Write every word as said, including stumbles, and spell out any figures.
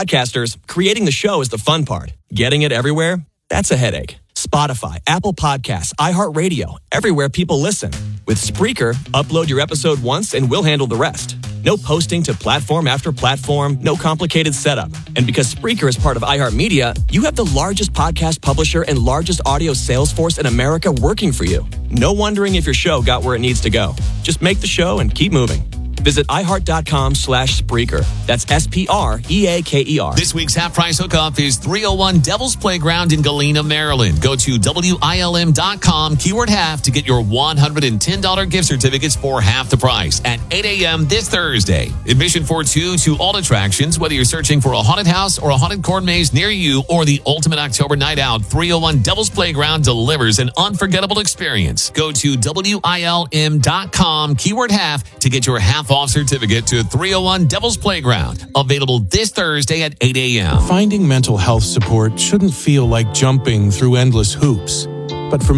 podcasters, creating the show is the fun part. Getting it everywhere? That's a headache. Spotify, Apple Podcasts, iHeartRadio, everywhere people listen. With Spreaker, upload your episode once and we'll handle the rest. No posting to platform after platform, no complicated setup. And because Spreaker is part of iHeartMedia, you have the largest podcast publisher and largest audio sales force in America working for you. No wondering if your show got where it needs to go. Just make the show and keep moving. Visit iHeart.com slash Spreaker. That's S P R E A K E R. This week's half price hookup is three oh one Devil's Playground in Galena, Maryland. Go to W I L M dot com, keyword half, to get your one hundred ten dollars gift certificates for half the price at eight a.m. this Thursday. Admission for two to all attractions, whether you're searching for a haunted house or a haunted corn maze near you or the ultimate October night out, three oh one Devil's Playground delivers an unforgettable experience. Go to W I L M dot com, keyword half, to get your half off certificate to three oh one Devil's Playground. Available this Thursday at eight a.m. Finding mental health support shouldn't feel like jumping through endless hoops. But for